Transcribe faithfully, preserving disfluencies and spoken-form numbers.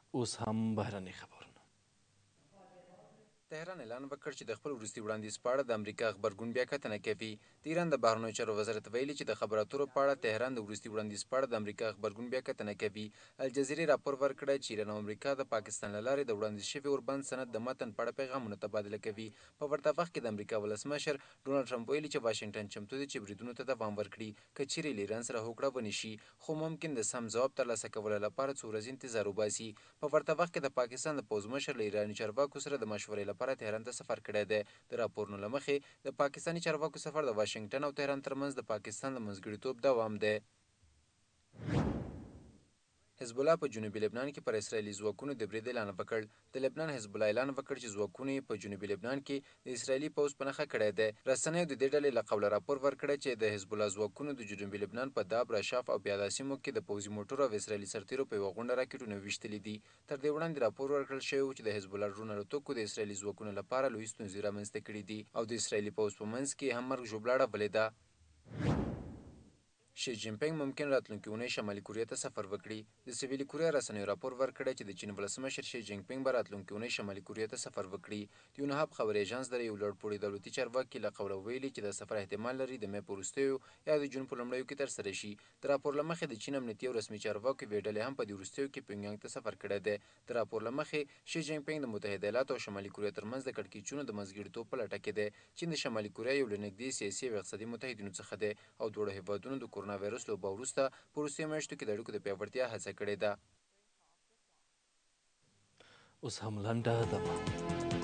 اوس هم بهرني خبرونه. تهران اعلان وکړ چې د خپل وروستي وړاندیز په اړه د امریکا غبرګون بیا کتنه کوي. د ایران د بهرنیو چارو وزارت ویلي چې د خبرو اترو په اړه تهران د وروستي وړاندیز په اړه د امریکا غبرګون بیا کتنه کوي. الجزیرې راپور ورکړی چې ایران او امریکا د پاکستان له لارې د وړاندیز شوي اوربند سند د متن په اړه پیغامونه تبادله کوي. په ورته وخت کې د امریکا ولسمشر ډونالډ ټرمپ ویلي چې واشنګټن چمتو دی چې بریدونو ته دوام ورکړي که چیرې له ایران سره هوکړه ونشي، خو ممکن د سم ځواب ترلاسه کولو لپاره څو ورځې انتظار وباسي. په ورته وخت کې د پاکستان د پوځ مشر له ایراني چارواکو سره د مشورې لپاره تهران ته سفر کړی دی. د راپورونو له مخې د پاکستاني چارواکو سفر د واشنګټن او تهران ترمنځ د پاکستان د منځګړیتوب دوام دی. حزب الله په جنوبي لبنان کې پر اسرائیلي ځواکونو د برید اعلان وکړ. د لبنان حزب الله اعلان وکړ چې ځواکونو یې په جنوبي لبنان کې د اسرائیلي پوځ په نښه کړی دی. رسنیو د دې ډلې له قوله راپور ورکړی چې د حزب الله ځواکونو د جنوبي لبنان په داب، رشاف او پیاده سیمو کې د پوځي موټرو او اسرائیلي سرتیرو په یوه غونډه راکټونه ویشتلي دي. تر دې وړاندې راپور ورکړل شوی و چې د حزب الله ډرون الوتکو د اسرائیلي ځواکونو لپاره لوی ستونزې رامنځته کړي دي او د اسرائیلي پوځ په منځ کې هم مرګ ژوبله اړولې ده. شي جین پینګ ممکن راتلونکې اونۍ شمالي کوریا ته سفر وکړي. د سویلي کوریا رسنیو راپور ورکړی چې د چین ولسمشر شي جین پینګ به راتلونکې اونۍ شمالي کوریا ته سفر وکړي. د یونهاب خبري ایژانس د یو لوړپوړي دولتي چارواکي له قوله ویلي چې د سفر احتمال لري د مې په وروستیو یا د جون په لومړیو کې ترسره شي. د راپور له مخې د چین امنیتي او رسمي چارواکو یوې ډلې هم په دې وروستیو کې پیونګیانګ ته سفر کړی دی. د راپور له مخې شي جین پینګ د متحده ایالاتو او شمالي کوریا ترمنځ د کړکېچونو د منځګړیتوب په لټه کې دی. چین د شمالي کوریا یو له نږدې سیاسي او اقتصادي متحدینو څخه دی او دواړو هیوادونو د کورونا وایرس له وبا وروسته په وروستیو میاشتو کې د اړیکو د پیاوړتیا هڅه کړې ده. اوس هم لنډه دمه.